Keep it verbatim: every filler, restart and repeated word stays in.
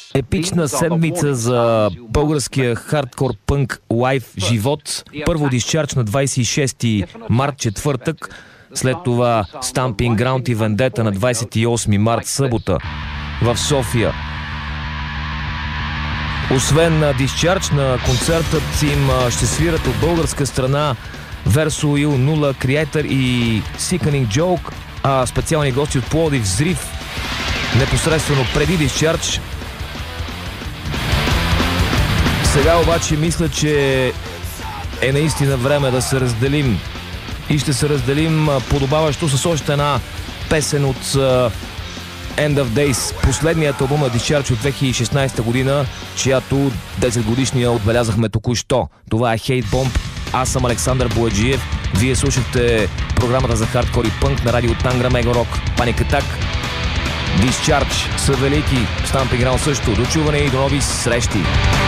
Епична седмица за българския хардкор пънк лайв живот. Първо Discharge на двадесет и шести март, четвъртък. След това Stamping Ground и Vendetta на двадесет и осми март, събота, в София. Освен на Discharge, на концертът им ще свират от българска страна Verso Il Nulla, Creator и Sickening Joke, а специални гости от Пловдив, Взрив, непосредствено преди Discharge. Сега обаче мисля, че е наистина време да се разделим и ще се разделим подобаващо с още една песен от uh, End of Days, последният албум на Discharge от две хиляди и шестнадесета година, чиято десет годишния отбелязахме току-що. Това е Hate Bomb. Аз съм Александър Бояджиев. Вие слушахте програмата за хардкор и пънк на радио Тангра Мега Рок. Panic Attack. Discharge са велики, Stamping Ground също. До чуване и до нови срещи!